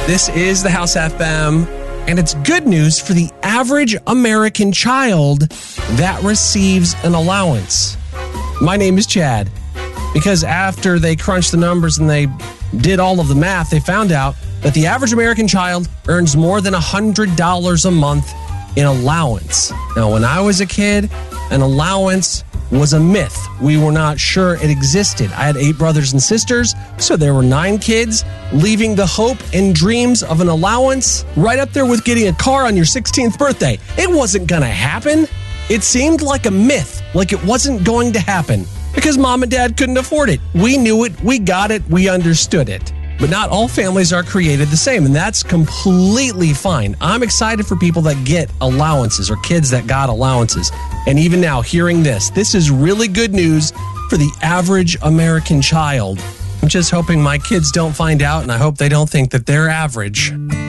This is the House FM, and it's good news for the average American child that receives an allowance. My name is Chad, because after they crunched the numbers and they did all of the math, they found out that the average American child earns more than $100 a month in allowance. Now, when I was a kid, an allowance was a myth. We were not sure it existed. I had 8 brothers and sisters, so there were 9 kids, leaving the hope and dreams of an allowance right up there with getting a car on your 16th birthday. It wasn't going to happen. It seemed like a myth, like it wasn't going to happen, because mom and dad couldn't afford it. We knew it, we got it, we understood it. But not all families are created the same, and that's completely fine. I'm excited for people that get allowances or kids that got allowances. And even now, hearing this is really good news for the average American child. I'm just hoping my kids don't find out, and I hope they don't think that they're average.